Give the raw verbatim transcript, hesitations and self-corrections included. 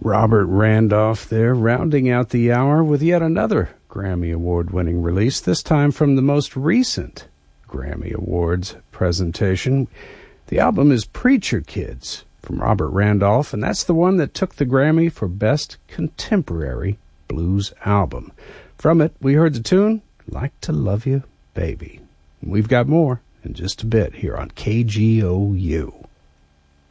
Robert Randolph there, rounding out the hour with yet another Grammy Award-winning release, this time from the most recent Grammy Awards presentation. The album is Preacher Kids from Robert Randolph, and that's the one that took the Grammy for Best Contemporary Blues Album. From it, we heard the tune, Like to Love You, Baby. And we've got more in just a bit here on K G O U.